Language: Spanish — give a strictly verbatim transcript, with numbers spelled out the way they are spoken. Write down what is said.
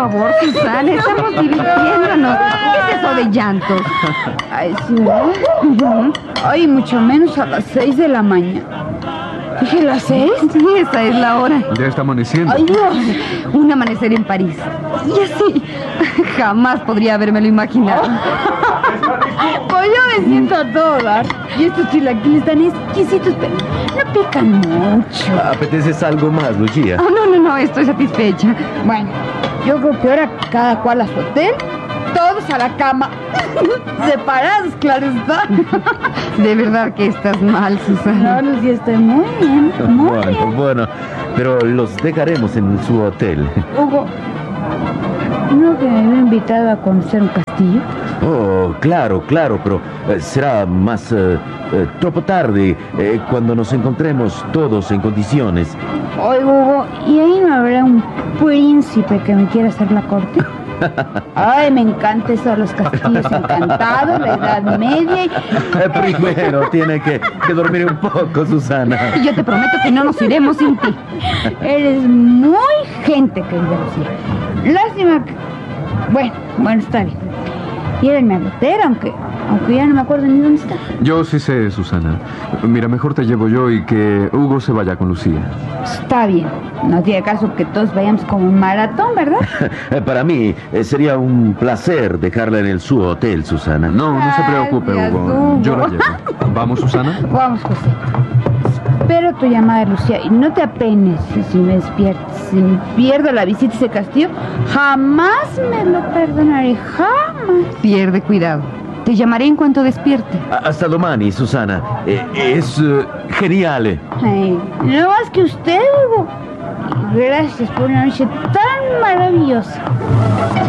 favor, Susana, estamos divirtiéndonos. ¿Qué es eso de llantos? Ay, sí, ¿verdad? Uh-huh. Ay, mucho menos a las seis de la mañana. ¿Dije las seis? Sí, esa es la hora. Ya está amaneciendo. Ay, Dios. Un amanecer en París. Y así, jamás podría habérmelo imaginado. Pues yo me siento a todo dar. Y estos chilaquiles están exquisitos, pero no pican mucho. ¿Apeteces algo más, Lucía? Oh, no, no, no, estoy satisfecha. Bueno, yo creo que ahora cada cual a su hotel, todos a la cama. Separados, claro está. De verdad que estás mal, Susana. No, Lucía, estoy muy bien, muy bueno, bien. bueno, pero los dejaremos en su hotel. Hugo, ¿no que me había invitado a conocer un castillo? Oh, claro, claro, pero eh, será más eh, eh, troppo tarde eh, cuando nos encontremos todos en condiciones. Oye, Hugo, ¿y ahí no habrá un príncipe que me quiera hacer la corte? Ay, me encanta eso de los castillos encantados, la Edad Media. Y... Eh, primero tiene que, que dormir un poco, Susana. Y yo te prometo que no nos iremos sin ti. Eres muy gente, querida Lucía. Lástima que... Bueno, bueno, está bien. Llévenme al hotel, aunque, aunque ya no me acuerdo ni dónde está. Yo sí sé, Susana. Mira, mejor te llevo yo y que Hugo se vaya con Lucía. Está bien. No tiene caso que todos vayamos como un maratón, ¿verdad? Para mí eh, sería un placer dejarla en el su hotel, Susana. No, no se preocupe, Gracias, Hugo. Hugo. Yo la llevo. ¿Vamos, Susana? Vamos, José. Espero tu llamada, Lucía, y no te apenes si me despiertas. Si me pierdo la visita a ese castillo, jamás me lo perdonaré, jamás. Pierde cuidado. Te llamaré en cuanto despierte. A- Hasta domani, Susana. Eh, es eh, genial. Ay, no más que usted, Hugo. Y gracias por una noche tan maravillosa.